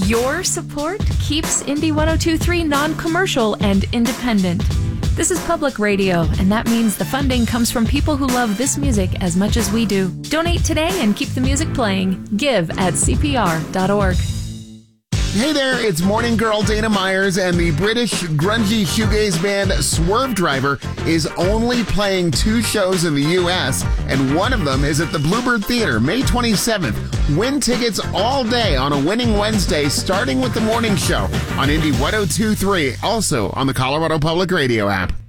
Your support keeps Indie 102.3 non-commercial and independent. This is public radio, and that means the funding comes from people who love this music as much as we do. Donate today and keep the music playing. Give at CPR.org. Hey there, it's morning girl Dana Myers, and the British grungy shoegaze band Swervedriver is only playing 2 shows in the U.S., and one of them is at the Bluebird Theater, May 27th. Win tickets all day on a Winning Wednesday, starting with the morning show on Indie 102.3, also on the Colorado Public Radio app.